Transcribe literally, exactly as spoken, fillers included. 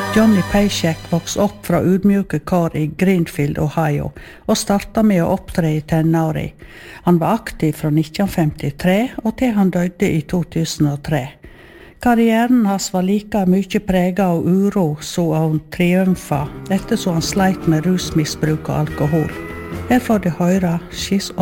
Johnny Paycheck vokste opp fra udmjuke kår i Greenfield, Ohio, og startet med å opptre i tenåri. Han var aktiv fra nitten femtitre og til han døde i to tusen og tre. Karrieren hans var like mye preget av uro så han triumfa, ettersom han sleit med rusmisbruk og alkohol. Her får de høre She's